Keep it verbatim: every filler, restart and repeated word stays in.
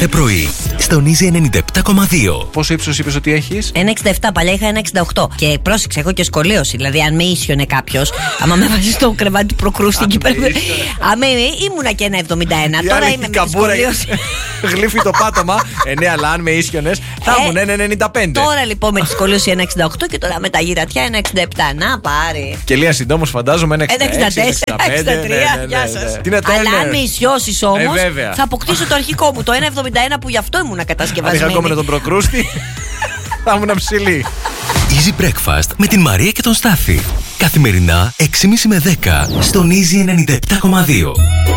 κάθε πρωί, στον Easy ενενήντα επτά κόμμα δύο. Πόσο ύψος είπες ότι έχεις? ένα εξήντα επτά, παλιά είχα ένα εξήντα οκτώ. Και πρόσεξε, έχω και σκολίωση. Δηλαδή, αν με ίσιονε κάποιος, άμα με βάζει στο κρεβάτι του προκρούστη εκεί πέρα. Άμα ήμουνα και ένα εβδομήντα ένα, τώρα είμαι με σκολίωση. Γλύφει το πάτωμα. Ε, ναι, αλλά αν με ίσιονες, θα ήμουν ένα ενενήντα πέντε. Τώρα λοιπόν με τη σκολίωση ένα εξήντα οκτώ και τώρα με τα γυρατιά ένα εξήντα επτά. Να πάρει. Και Λία συντόμως φαντάζομαι ένα εξήντα έξι, ένα εξήντα τέσσερα, εξήντα τρία. Γεια σας. Αλλά αν με ισιώσεις όμως, θα αποκτήσω το αρχικό μου, το ένα εβδομήντα ένα που γι' αυτό ήμουν κατασκευασμένη. Αν είχα ακόμα τον προκρούστη, θα ήμουν ψηλή. Easy Breakfast με την Μαρία και τον Στάφη. Καθημερινά έξι και μισή με δέκα στον Easy ενενήντα επτά κόμμα δύο.